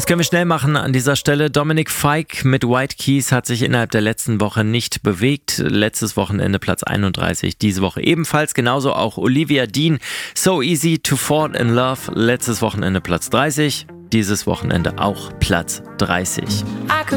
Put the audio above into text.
Können wir schnell machen an dieser Stelle. Dominic Fike mit White Keys hat sich innerhalb der letzten Woche nicht bewegt. Letztes Wochenende Platz 31, diese Woche ebenfalls. Genauso auch Olivia Dean, So Easy to Fall in Love. Letztes Wochenende Platz 30, dieses Wochenende auch Platz 30.